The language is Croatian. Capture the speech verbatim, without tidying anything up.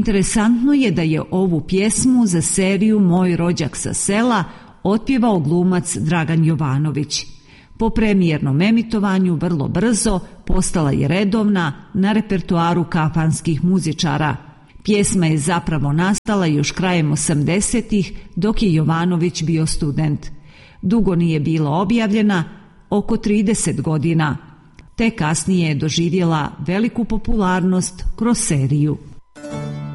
Interesantno je da je ovu pjesmu za seriju Moj rođak sa sela otpjevao glumac Dragan Jovanović. Po premijernom emitovanju vrlo brzo postala je redovna na repertoaru kafanskih muzičara. Pjesma je zapravo nastala još krajem osamdesetih dok je Jovanović bio student. Dugo nije bila objavljena, oko trideset godina, te kasnije je doživjela veliku popularnost kroz seriju.